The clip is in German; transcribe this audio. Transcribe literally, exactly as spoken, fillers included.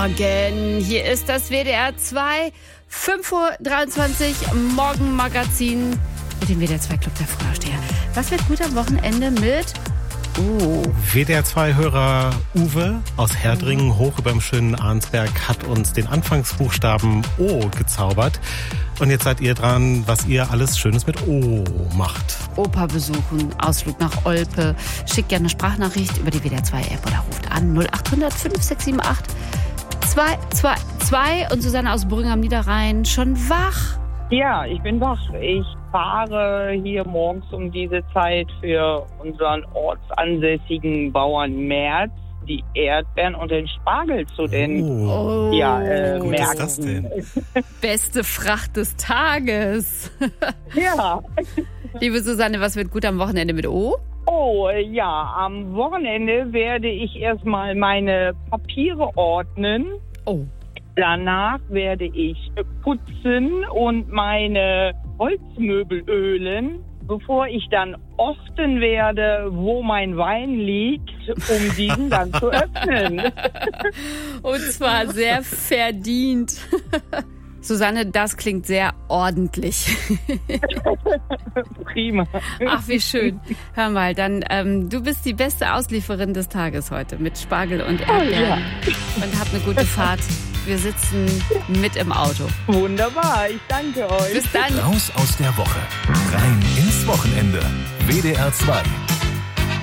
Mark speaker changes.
Speaker 1: Morgen. Hier ist das W D R zwei, fünf Uhr dreiundzwanzig, Morgenmagazin mit dem W D R zwei Club der Frühaufsteher. Was wird gut am Wochenende mit... Oh.
Speaker 2: W D R zwei-Hörer Uwe aus Herdringen, hoch über dem schönen Arnsberg, hat uns den Anfangsbuchstaben O gezaubert. Und jetzt seid ihr dran, was ihr alles Schönes mit O macht.
Speaker 1: Opa besuchen, Ausflug nach Olpe. Schickt gerne eine Sprachnachricht über die W D R zwei App oder ruft an null acht hundert fünf sechs sieben acht zwei zwei zwei. Und Susanne aus Brüggen am Niederrhein, schon wach?
Speaker 3: Ja, ich bin wach. Ich fahre hier morgens um diese Zeit für unseren ortsansässigen Bauern Merz die Erdbeeren und den Spargel zu den
Speaker 1: Oh.
Speaker 3: ja, äh,
Speaker 2: Wo
Speaker 3: Märkten.
Speaker 2: ist das denn?
Speaker 1: Beste Fracht des Tages.
Speaker 3: Ja.
Speaker 1: Liebe Susanne, was wird gut am Wochenende mit O?
Speaker 3: Oh, ja, am Wochenende werde ich erstmal meine Papiere ordnen.
Speaker 1: Oh.
Speaker 3: Danach werde ich putzen und meine Holzmöbel ölen, bevor ich dann orten werde, wo mein Wein liegt, um diesen dann zu öffnen.
Speaker 1: Und zwar sehr verdient. Susanne, das klingt sehr ordentlich.
Speaker 3: Prima.
Speaker 1: Ach, wie schön. Hör mal, dann, ähm, du bist die beste Auslieferin des Tages heute mit Spargel und Erdbeeren.
Speaker 3: Oh, ja.
Speaker 1: Und hab eine gute Fahrt. Wir sitzen mit im Auto.
Speaker 3: Wunderbar, ich danke euch.
Speaker 1: Bis dann.
Speaker 4: Raus aus der Woche. Rein ins Wochenende. W D R zwei.